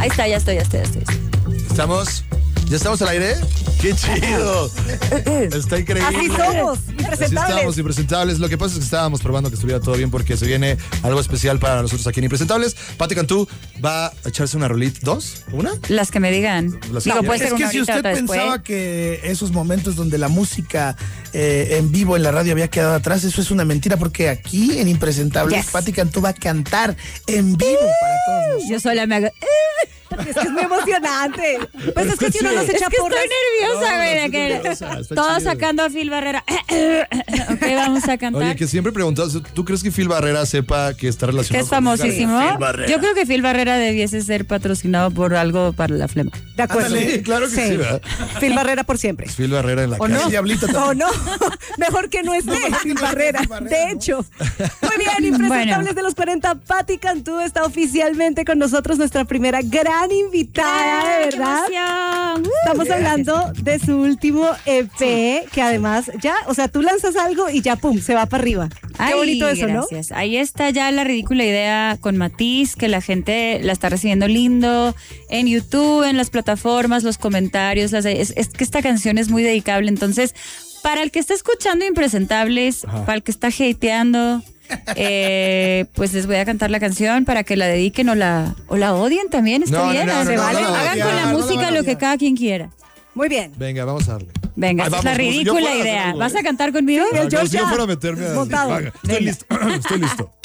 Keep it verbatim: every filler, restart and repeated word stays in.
Ahí está, ya estoy, ya estoy, ya estoy. ¿Estamos? ¿Ya estamos al aire? ¡Qué chido! Está increíble. Así somos, impresentables. Así estamos, impresentables. Lo que pasa es que estábamos probando que estuviera todo bien porque se viene algo especial para nosotros aquí en Impresentables. Pati Cantú va a echarse una rolita. ¿Dos? ¿Una? Las que me digan. Las que Digo, puede quieras. ser Es que una si ahorita, usted otra pensaba después. que esos momentos donde la música eh, en vivo en la radio había quedado atrás, eso es una mentira, porque aquí en Impresentables, Yes. Pati Cantú va a cantar en vivo para todos nosotros. Yo sola me hago... Es que es muy emocionante. Pues es que si uno no se Es echa que porras. estoy nerviosa, No, güey. no, de estoy que- nerviosa, está Todos chido. sacando a Phil Barrera. Ok, vamos a cantar. Oye, que siempre preguntas, ¿tú crees que Phil Barrera sepa que está Que relacionado es con famosísimo. Phil Barrera? Yo creo que Phil Barrera debiese ser patrocinado por algo para la flema. De acuerdo. Sí, claro que sí, ¿verdad? Phil Barrera por siempre. Phil Barrera en la ¿O casa. no? El diablito también. ¿O no? Mejor que no esté Phil Barrera. Phil Barrera, De ¿no? hecho. Muy bien, Impresentables Bueno. de los cuarenta. Pati Cantú está oficialmente con nosotros, nuestra primera gran invitada, de verdad. Gracias. Estamos hablando de su último E P, que además ya, o sea, tú lanzas algo y ya, pum, se va para arriba. Qué Ay, bonito eso, ¿no? gracias. Ahí está ya la ridícula idea con Matiz, que la gente la está recibiendo lindo en YouTube, en las plataformas, los comentarios. Las, es, es que esta canción es muy dedicable. Entonces, para el que está escuchando Impresentables, Ajá. para el que está hateando, eh, pues les voy a cantar la canción para que la dediquen o la, o la odien también. Está No, no, bien. no, no, se no, vale. no la Hagan odiar, con la no la música van a lo que odiar. cada quien quiera. Muy bien. Venga, vamos a darle. Venga, Ay, esa es la vamos, como si yo ridícula fuera a hacer idea. algo, ¿Vas ¿eh? a cantar conmigo? Sí, el No, como si yo Georgia. fuera a meterme a... Montado. Venga, estoy Venga. listo. Estoy listo.